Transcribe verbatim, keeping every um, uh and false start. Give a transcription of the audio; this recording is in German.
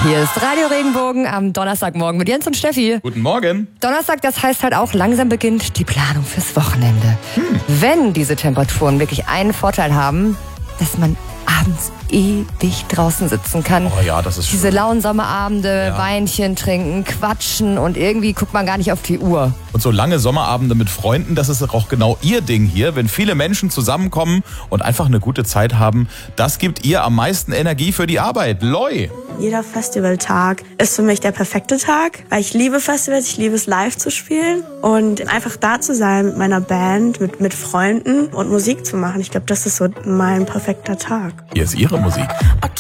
Hier ist Radio Regenbogen am Donnerstagmorgen mit Jens und Steffi. Guten Morgen. Donnerstag, das heißt halt auch, langsam beginnt die Planung fürs Wochenende. Hm. Wenn diese Temperaturen wirklich einen Vorteil haben, dass man abends ewig draußen sitzen kann. Oh ja, das ist schön. Diese lauen Sommerabende, ja. Weinchen trinken, quatschen und irgendwie guckt man gar nicht auf die Uhr. Und so lange Sommerabende mit Freunden, das ist auch genau ihr Ding hier. Wenn viele Menschen zusammenkommen und einfach eine gute Zeit haben, das gibt ihr am meisten Energie für die Arbeit. Loi! Jeder Festivaltag ist für mich der perfekte Tag, weil ich liebe Festivals, ich liebe es live zu spielen und einfach da zu sein mit meiner Band, mit, mit Freunden und Musik zu machen. Ich glaube, das ist so mein perfekter Tag. Hier ist ihre Musik.